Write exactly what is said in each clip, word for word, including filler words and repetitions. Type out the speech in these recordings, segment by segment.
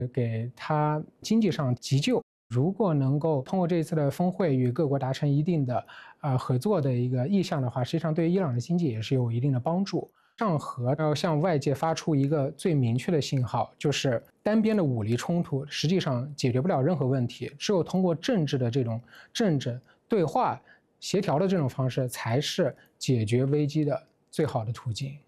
给它经济上急救。如果能够通过这一次的峰会与各国达成一定的呃合作的一个意向的话，实际上对于伊朗的经济也是有一定的帮助。上合要向外界发出一个最明确的信号，就是单边的武力冲突实际上解决不了任何问题，只有通过政治的这种政治对话协调的这种方式，才是解决危机的最好的途径。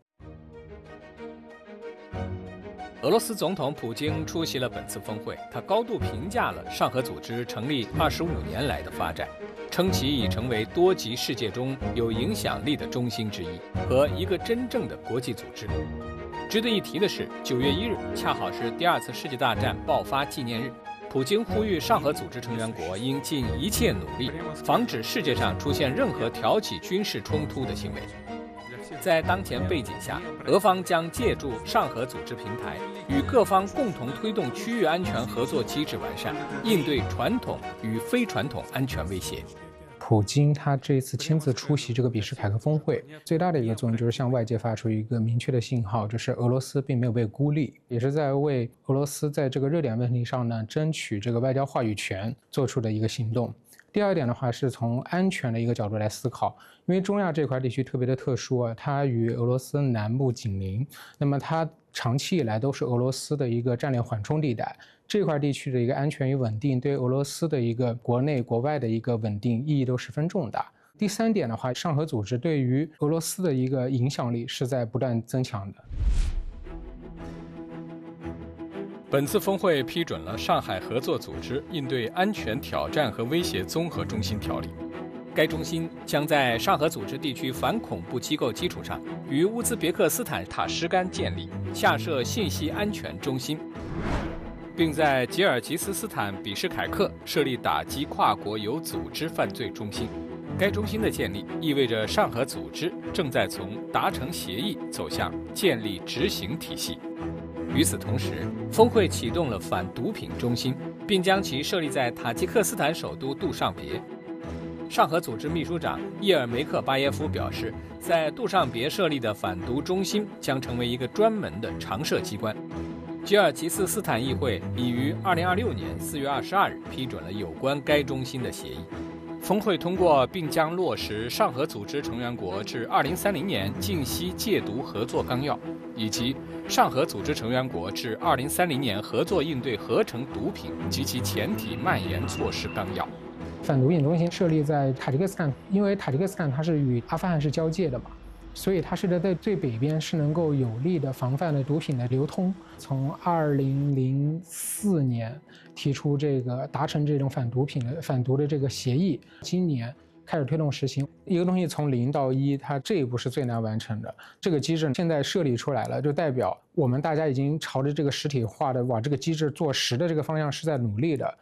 俄罗斯总统普京出席了本次峰会，他高度评价了上合组织成立二十五年来的发展，称其已成为多极世界中有影响力的中心之一和一个真正的国际组织。值得一提的是，九月一日恰好是第二次世界大战爆发纪念日，普京呼吁上合组织成员国应尽一切努力，防止世界上出现任何挑起军事冲突的行为。在当前背景下，俄方将借助上合组织平台，与各方共同推动区域安全合作机制完善，应对传统与非传统安全威胁。 普京他这次亲自出席这个比什凯克峰会，最大的一个作用就是向外界发出一个明确的信号，就是俄罗斯并没有被孤立，也是在为俄罗斯在这个热点问题上呢争取这个外交话语权做出的一个行动。第二点的话，是从安全的一个角度来思考，因为中亚这块地区特别的特殊啊，它与俄罗斯南部紧邻，那么它长期以来都是俄罗斯的一个战略缓冲地带，这块地区的一个安全与稳定，对俄罗斯的一个国内国外的一个稳定意义都十分重大。第三点的话，上合组织对于俄罗斯的一个影响力是在不断增强的。 本次峰会批准了上海合作组织应对安全挑战和威胁综合中心条例。该中心将在上合组织地区反恐怖机构基础上，与乌兹别克斯坦塔什干建立下设信息安全中心，并在吉尔吉斯斯坦比什凯克设立打击跨国有组织犯罪中心。该中心的建立意味着上合组织正在从达成协议走向建立执行体系。与此同时，峰会启动了反毒品中心，并将其设立在塔吉克斯坦首都杜尚别。上合组织秘书长叶尔梅克巴耶夫表示，在杜尚别设立的反毒中心将成为一个专门的常设机关。吉尔吉斯斯坦议会已于二零二六年四月二十二日批准了有关该中心的协议。峰会通过并将落实上合组织成员国至二零三零年禁吸戒毒合作纲要，以及上合组织成员国至二零三零年合作应对合成毒品及其前体蔓延措施纲要。 反毒品中心设立在塔吉克斯坦，因为塔吉克斯坦它是与阿富汗是交界的嘛，所以它是在最北边，是能够有力的防范了毒品的流通。从二零零四年提出这个达成这种反毒品的反毒的这个协议，今年开始推动实行。一个东西从零到一，它这一步是最难完成的。这个机制现在设立出来了，就代表我们大家已经朝着这个实体化的往这个机制做实的这个方向是在努力的。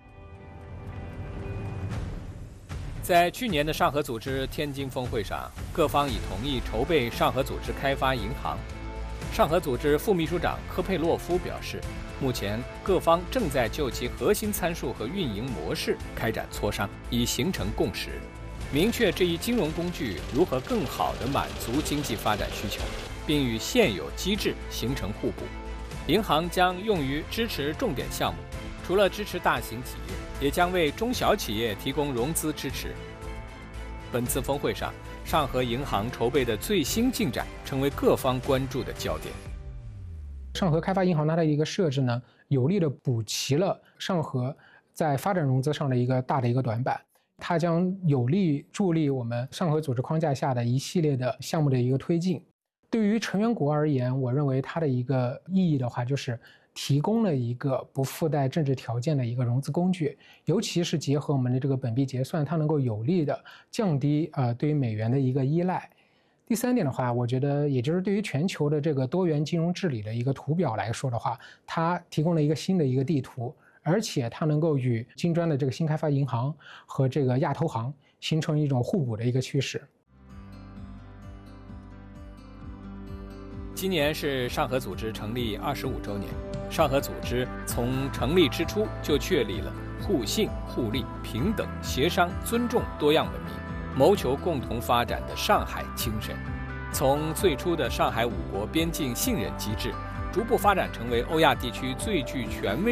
在去年的上合组织天津峰会上，各方已同意筹备上合组织开发银行。上合组织副秘书长科佩洛夫表示，目前各方正在就其核心参数和运营模式开展磋商，以形成共识，明确这一金融工具如何更好地满足经济发展需求，并与现有机制形成互补。银行将用于支持重点项目，除了支持大型企业，也将为中小企业提供融资支持。本次峰会上，上合银行筹备的最新进展成为各方关注的焦点。 上合开发银行它的一个设置呢，有力地补齐了上合在发展融资上的一个大的一个短板，它将有力助力我们上合组织框架下的一系列的项目的一个推进。对于成员国而言，我认为它的一个意义的话，就是提供了一个不附带政治条件的一个融资工具，尤其是结合我们的这个本币结算，它能够有力的降低呃对于美元的一个依赖。第三点的话，我觉得也就是对于全球的这个多元金融治理的一个图表来说的话，它提供了一个新的一个地图，而且它能够与金砖的这个新开发银行和这个亚投行形成一种互补的一个趋势。 今年是上合组织成立二十五周年。上合组织从成立之初就确立了互信、互利、平等、协商、尊重多样文明，谋求共同发展的上海精神。从最初的上海五国边境信任机制，逐步发展成为欧亚地区最具权威